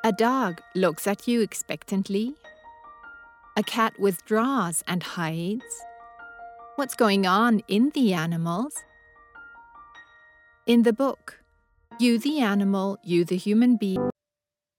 A dog looks at you expectantly. A cat withdraws and hides. What's going on in the animals? In the book, You the Animal, You the Human Being